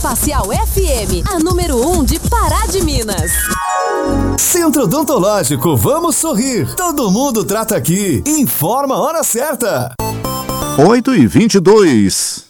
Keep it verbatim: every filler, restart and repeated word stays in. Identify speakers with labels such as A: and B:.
A: Facial F M, a número um de Pará de Minas.
B: Centro Odontológico, vamos sorrir. Todo mundo trata aqui. Informa a hora certa.
C: oito e vinte e dois.